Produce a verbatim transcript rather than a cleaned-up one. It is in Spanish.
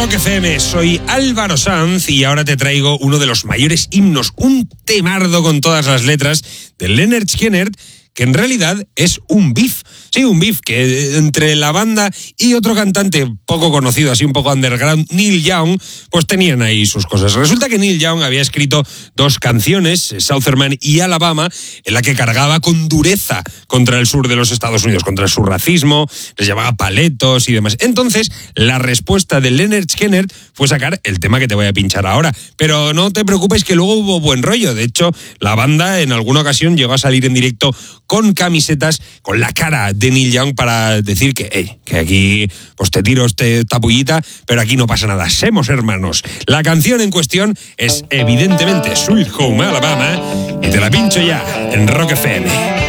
Rock F M, soy Álvaro Sanz y ahora te traigo uno de los mayores himnos, un temardo con todas las letras de Lynyrd Skynyrd, que en realidad es un beef. Sí, un beef que entre la banda y otro cantante poco conocido, así un poco underground, Neil Young, pues tenían ahí sus cosas. Resulta que Neil Young había escrito dos canciones, Southern y Alabama, en la que cargaba con dureza contra el sur de los Estados Unidos, contra su racismo, les llamaba paletos y demás. Entonces, la respuesta de Lynyrd Skynyrd fue sacar el tema que te voy a pinchar ahora. Pero no te preocupes que luego hubo buen rollo. De hecho, la banda en alguna ocasión llegó a salir en directo con camisetas con la cara de Neil Young para decir que, hey, que aquí pues te tiro este tapullita, pero aquí no pasa nada, somos hermanos. La canción en cuestión es evidentemente Sweet Home Alabama y te la pincho ya en Rock F M.